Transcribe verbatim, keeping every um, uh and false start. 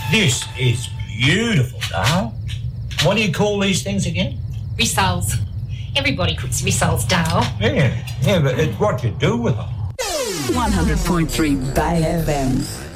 This is beautiful, Dale. What do you call these things again? Rissoles. Everybody cooks rissoles, Dale. Yeah, yeah, but it's what you do with them. one hundred point three Bay F M.